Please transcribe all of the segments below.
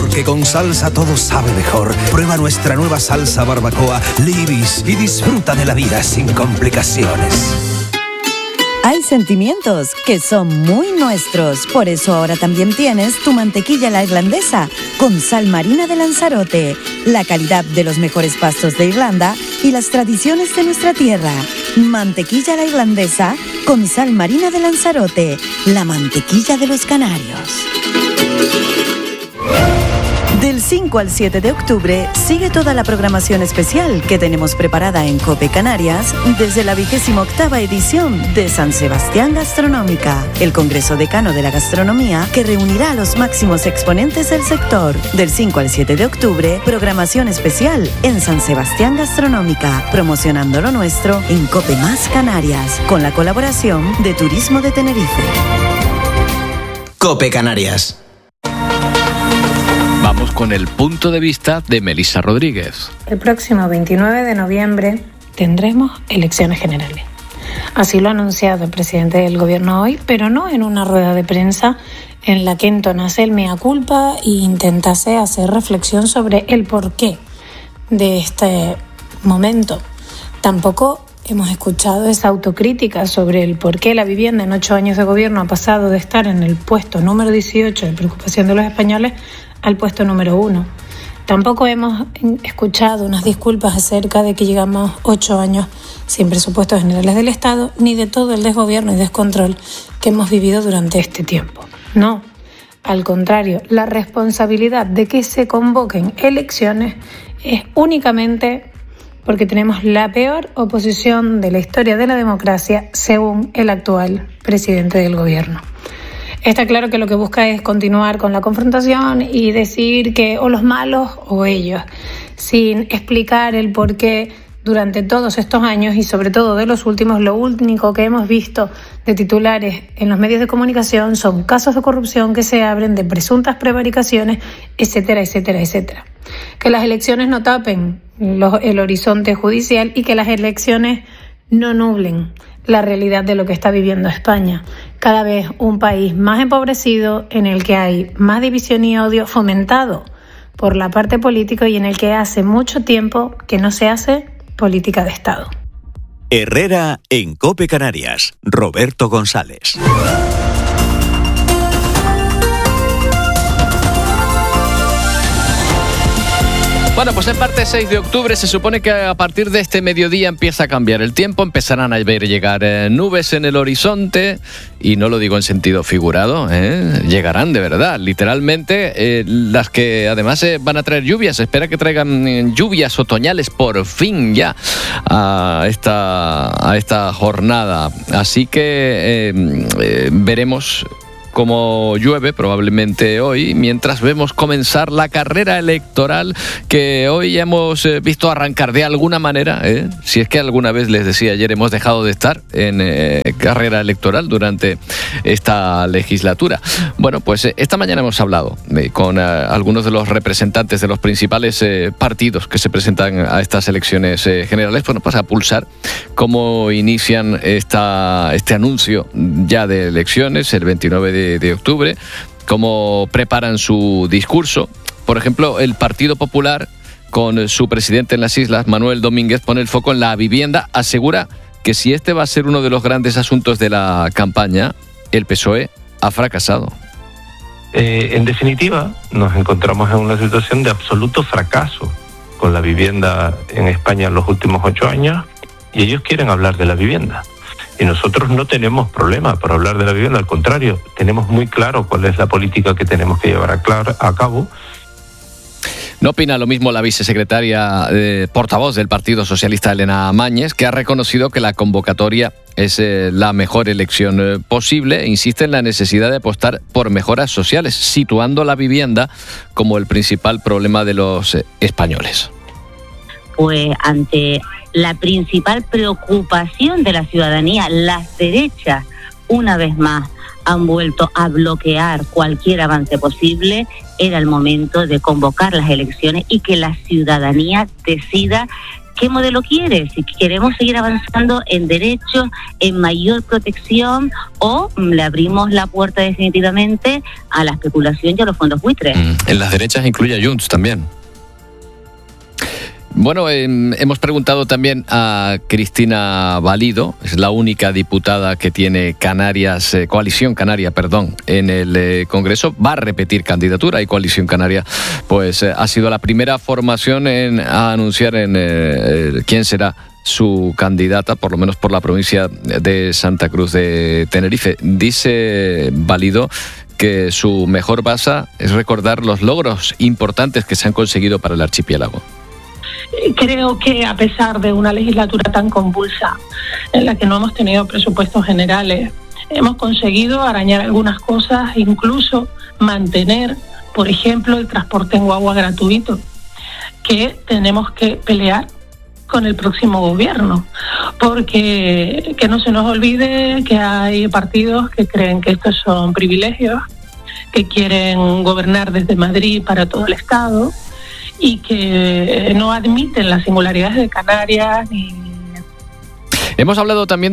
Porque con salsa todo sabe mejor. Prueba nuestra nueva salsa barbacoa Libis y disfruta de la vida sin complicaciones. Hay sentimientos que son muy nuestros, por eso ahora también tienes tu mantequilla la irlandesa con sal marina de Lanzarote, la calidad de los mejores pastos de Irlanda y las tradiciones de nuestra tierra. Mantequilla la irlandesa con sal marina de Lanzarote, la mantequilla de los canarios. Del 5 al 7 de octubre sigue toda la programación especial que tenemos preparada en COPE Canarias desde la 28ª edición de San Sebastián Gastronómica, el Congreso Decano de la Gastronomía que reunirá a los máximos exponentes del sector. Del 5 al 7 de octubre, programación especial en San Sebastián Gastronómica, promocionando lo nuestro en COPE Más Canarias, con la colaboración de Turismo de Tenerife. COPE Canarias. Vamos con el punto de vista de Melissa Rodríguez. El próximo 29 de noviembre tendremos elecciones generales. Así lo ha anunciado el presidente del gobierno hoy, pero no en una rueda de prensa en la que entonase el mea culpa e intentase hacer reflexión sobre el porqué de este momento. Tampoco hemos escuchado esa autocrítica sobre el por qué la vivienda en 8 años de gobierno ha pasado de estar en el puesto número 18 de preocupación de los españoles al puesto número 1. Tampoco hemos escuchado unas disculpas acerca de que llegamos 8 años sin presupuestos generales del Estado, ni de todo el desgobierno y descontrol que hemos vivido durante este tiempo. No, al contrario, la responsabilidad de que se convoquen elecciones es únicamente porque tenemos la peor oposición de la historia de la democracia, según el actual presidente del gobierno. Está claro que lo que busca es continuar con la confrontación y decir que o los malos o ellos, sin explicar el por qué durante todos estos años y sobre todo de los últimos, lo único que hemos visto de titulares en los medios de comunicación son casos de corrupción que se abren, de presuntas prevaricaciones, etcétera, etcétera, etcétera. Que las elecciones no tapen el horizonte judicial y que las elecciones no nublen la realidad de lo que está viviendo España. Cada vez un país más empobrecido, en el que hay más división y odio fomentado por la parte política y en el que hace mucho tiempo que no se hace política de Estado. Herrera en COPE Canarias. Roberto González. Bueno, pues en parte 6 de octubre se supone que a partir de este mediodía empieza a cambiar el tiempo, empezarán a ver llegar nubes en el horizonte, y no lo digo en sentido figurado, llegarán de verdad, literalmente, las que además van a traer lluvias. Se espera que traigan lluvias otoñales por fin ya a esta jornada, así que veremos como llueve probablemente hoy, mientras vemos comenzar la carrera electoral que hoy ya hemos visto arrancar de alguna manera, si es que alguna vez, les decía ayer, hemos dejado de estar en carrera electoral durante esta legislatura. Bueno, pues esta mañana hemos hablado con algunos de los representantes de los principales partidos que se presentan a estas elecciones generales, bueno, pues a pulsar cómo inician este anuncio ya de elecciones el 29 de octubre, cómo preparan su discurso. Por ejemplo, el Partido Popular, con su presidente en las islas, Manuel Domínguez, pone el foco en la vivienda, asegura que si este va a ser uno de los grandes asuntos de la campaña, el PSOE ha fracasado. En definitiva, nos encontramos en una situación de absoluto fracaso con la vivienda en España en los últimos 8 años, y ellos quieren hablar de la vivienda. Y nosotros no tenemos problema por hablar de la vivienda, al contrario, tenemos muy claro cuál es la política que tenemos que llevar a cabo. No opina lo mismo la vicesecretaria portavoz del Partido Socialista, Elena Mañez, que ha reconocido que la convocatoria es la mejor elección posible e insiste en la necesidad de apostar por mejoras sociales, situando la vivienda como el principal problema de los españoles. Pues ante la principal preocupación de la ciudadanía, las derechas, una vez más, han vuelto a bloquear cualquier avance posible. Era el momento de convocar las elecciones y que la ciudadanía decida ¿qué modelo quiere? Si queremos seguir avanzando en derechos, en mayor protección, o le abrimos la puerta definitivamente a la especulación y a los fondos buitres. En las derechas incluye a Junts también. Bueno, hemos preguntado también a Cristina Valido, es la única diputada que tiene Coalición Canaria, en el Congreso. Va a repetir candidatura y Coalición Canaria pues ha sido la primera formación a anunciar quién será su candidata, por lo menos por la provincia de Santa Cruz de Tenerife. Dice Valido que su mejor baza es recordar los logros importantes que se han conseguido para el archipiélago. Creo que a pesar de una legislatura tan convulsa en la que no hemos tenido presupuestos generales, hemos conseguido arañar algunas cosas, incluso mantener, por ejemplo, el transporte en guagua gratuito, que tenemos que pelear con el próximo gobierno, porque que no se nos olvide que hay partidos que creen que estos son privilegios, que quieren gobernar desde Madrid para todo el Estado, y que no admiten las singularidades de Canarias. Hemos hablado también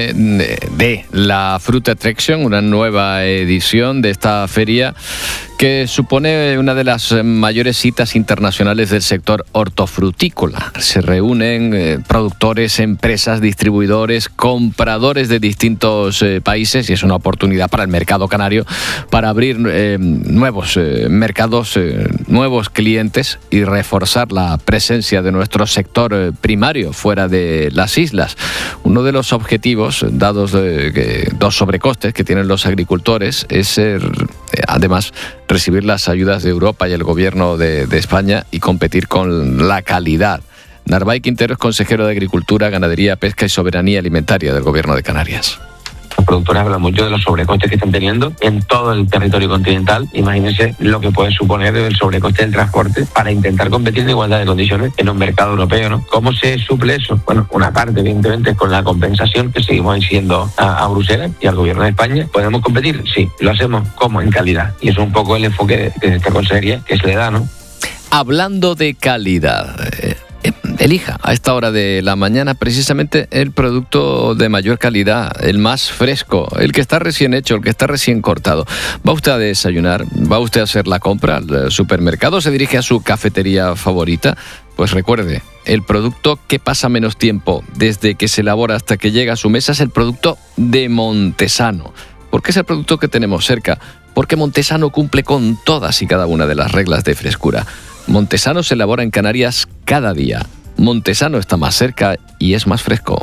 de la Fruit Attraction, una nueva edición de esta feria que supone una de las mayores citas internacionales del sector hortofrutícola. Se reúnen productores, empresas, distribuidores, compradores de distintos países, y es una oportunidad para el mercado canario para abrir nuevos mercados, nuevos clientes y reforzar la presencia de nuestro sector primario fuera de las islas. Uno de los objetivos, dados dos sobrecostes que tienen los agricultores, es además recibir las ayudas de Europa y el gobierno de España y competir con la calidad. Narváez Quintero es consejero de Agricultura, Ganadería, Pesca y Soberanía Alimentaria del Gobierno de Canarias. Los productores hablan mucho de los sobrecostes que están teniendo en todo el territorio continental. Imagínense lo que puede suponer el sobrecoste del transporte para intentar competir en igualdad de condiciones en un mercado europeo, ¿no? ¿Cómo se suple eso? Bueno, una parte, evidentemente, es con la compensación que seguimos exigiendo a Bruselas y al Gobierno de España. ¿Podemos competir? Sí. ¿Lo hacemos? ¿Cómo? En calidad. Y eso es un poco el enfoque de esta consejería que se le da, ¿no? Hablando de calidad, elija a esta hora de la mañana precisamente el producto de mayor calidad, el más fresco, el que está recién hecho, el que está recién cortado. ¿Va usted a desayunar? ¿Va usted a hacer la compra al supermercado? ¿Se dirige a su cafetería favorita? Pues recuerde, el producto que pasa menos tiempo desde que se elabora hasta que llega a su mesa es el producto de Montesano. ¿Por qué es el producto que tenemos cerca? Porque Montesano cumple con todas y cada una de las reglas de frescura. Montesano se elabora en Canarias cada día. Montesano está más cerca y es más fresco.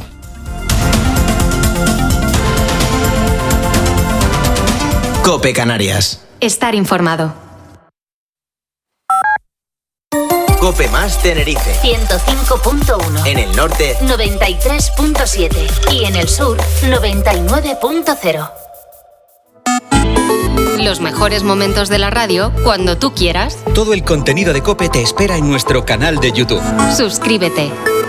COPE Canarias. Estar informado. COPE más Tenerife. 105.1. En el norte, 93.7. Y en el sur, 99.0. Los mejores momentos de la radio cuando tú quieras. Todo el contenido de COPE te espera en nuestro canal de YouTube. Suscríbete.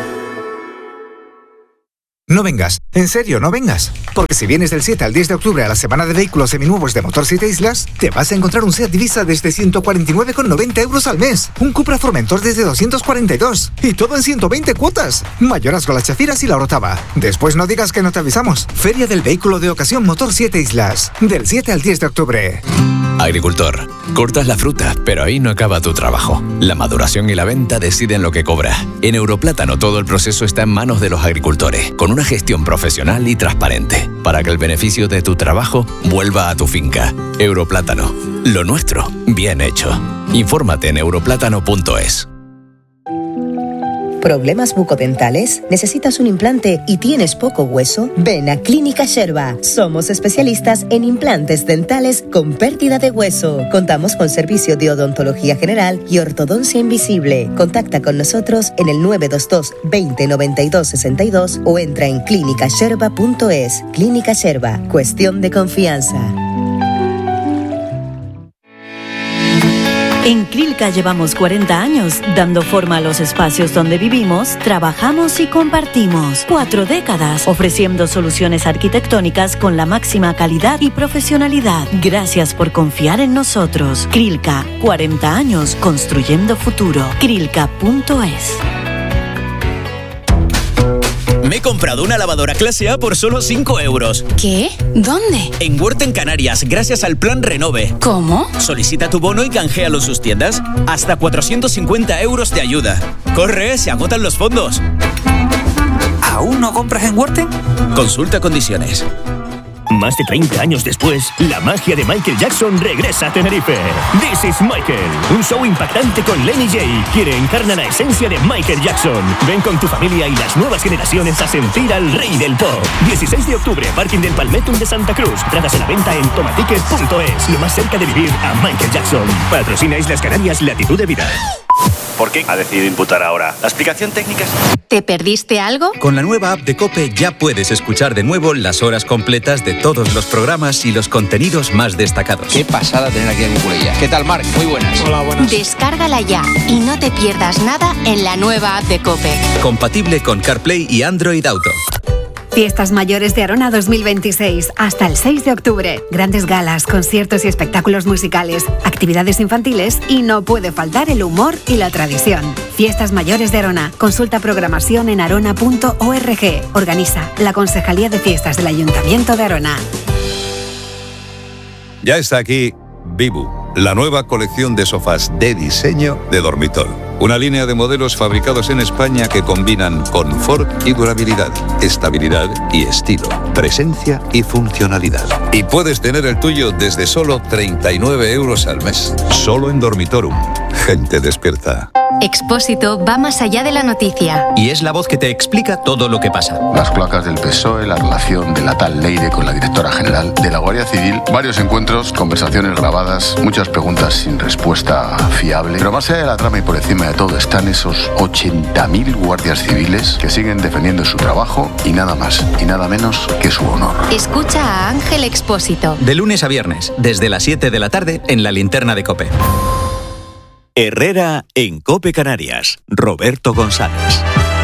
No vengas, en serio, no vengas. Porque si vienes del 7 al 10 de octubre a la semana de vehículos seminuevos de Motor 7 Islas, te vas a encontrar un Seat Ibiza desde 149,90 euros al mes, un Cupra Formentor desde 242, y todo en 120 cuotas. Mayorazgo, Las Chafiras y La Orotava. Después no digas que no te avisamos. Feria del Vehículo de Ocasión Motor 7 Islas, del 7 al 10 de octubre. Agricultor, cortas la fruta, pero ahí no acaba tu trabajo. La maduración y la venta deciden lo que cobra. En Europlátano todo el proceso está en manos de los agricultores, con una gestión profesional y transparente, para que el beneficio de tu trabajo vuelva a tu finca. Europlátano, lo nuestro, bien hecho. Infórmate en europlátano.es. ¿Problemas bucodentales? ¿Necesitas un implante y tienes poco hueso? Ven a Clínica Sherba. Somos especialistas en implantes dentales con pérdida de hueso. Contamos con servicio de odontología general y ortodoncia invisible. Contacta con nosotros en el 922 20 92 62 o entra en clinicasherba.es. Clínica Sherba. Cuestión de confianza. En Crilca llevamos 40 años dando forma a los espacios donde vivimos, trabajamos y compartimos. 4 décadas ofreciendo soluciones arquitectónicas con la máxima calidad y profesionalidad. Gracias por confiar en nosotros. Crilca, 40 años construyendo futuro. Crilca.es. Me he comprado una lavadora clase A por solo 5 euros. ¿Qué? ¿Dónde? En Huerta en Canarias, gracias al Plan Renove. ¿Cómo? Solicita tu bono y canjealo en sus tiendas. Hasta 450 euros de ayuda. ¡Corre! ¡Se agotan los fondos! ¿Aún no compras en Huerta? Consulta condiciones. Más de 30 años después, la magia de Michael Jackson regresa a Tenerife. This is Michael, un show impactante con Lenny J, quien encarna la esencia de Michael Jackson. Ven con tu familia y las nuevas generaciones a sentir al rey del pop. 16 de octubre, Parking del Palmetum de Santa Cruz. Entradas a la venta en tomaticket.es. Lo más cerca de vivir a Michael Jackson. Patrocina Islas Canarias, Latitud de Vida. ¿Por qué ha decidido imputar ahora? ¿La explicación técnica es...? ¿Te perdiste algo? Con la nueva app de COPE ya puedes escuchar de nuevo las horas completas de todos los programas y los contenidos más destacados. Qué pasada tener aquí a Cucurella. ¿Qué tal, Marc? Muy buenas. Hola, buenas. Descárgala ya y no te pierdas nada en la nueva app de COPE. Compatible con CarPlay y Android Auto. Fiestas Mayores de Arona 2026, hasta el 6 de octubre. Grandes galas, conciertos y espectáculos musicales, actividades infantiles y no puede faltar el humor y la tradición. Fiestas Mayores de Arona. Consulta programación en arona.org. Organiza la Concejalía de Fiestas del Ayuntamiento de Arona. Ya está aquí Vivu, la nueva colección de sofás de diseño de Dormitol. Una línea de modelos fabricados en España que combinan confort y durabilidad, estabilidad y estilo, presencia y funcionalidad. Y puedes tener el tuyo desde solo 39 euros al mes. Solo en Dormitorum. Gente despierta. Expósito va más allá de la noticia. Y es la voz que te explica todo lo que pasa. Las cloacas del PSOE, la relación de la tal Leire con la directora general, de la Guardia Civil, varios encuentros, conversaciones grabadas, muchas preguntas sin respuesta fiable. Pero más allá de la trama y por encima de todo están esos 80.000 guardias civiles que siguen defendiendo su trabajo y nada más y nada menos que su honor. Escucha a Ángel Expósito. De lunes a viernes, desde las 7 de la tarde, en la linterna de COPE. Herrera en COPE Canarias. Roberto González.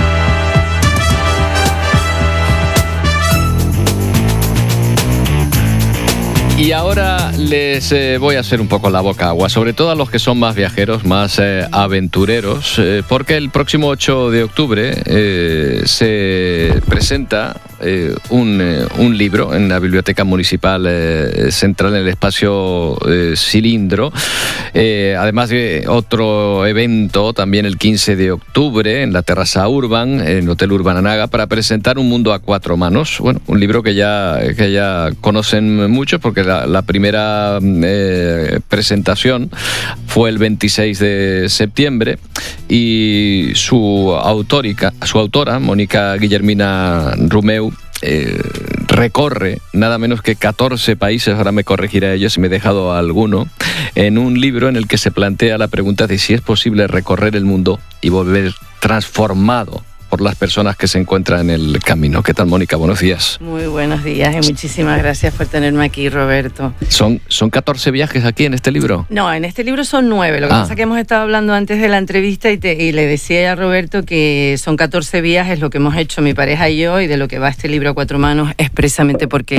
Y ahora les voy a hacer un poco la boca agua, sobre todo a los que son más viajeros, más aventureros, porque el próximo 8 de octubre se presenta un libro en la Biblioteca Municipal Central, en el espacio Cilindro, además de otro evento también el 15 de octubre en la Terraza Urban, en el Hotel Urban Anaga, para presentar Un mundo a cuatro manos. Bueno, un libro que ya conocen muchos, porque la primera presentación fue el 26 de septiembre y su autora, Mónica Guillermina Rumeu, recorre nada menos que 14 países, ahora me corregirá ella si me he dejado alguno, en un libro en el que se plantea la pregunta de si es posible recorrer el mundo y volver transformado por las personas que se encuentran en el camino. ¿Qué tal, Mónica? Buenos días. Muy buenos días y muchísimas gracias por tenerme aquí, Roberto. ¿Son 14 viajes aquí en este libro? No, en este libro son 9. Lo que pasa es que hemos estado hablando antes de la entrevista y le decía a Roberto que son 14 viajes lo que hemos hecho mi pareja y yo, y de lo que va este libro a cuatro manos, expresamente porque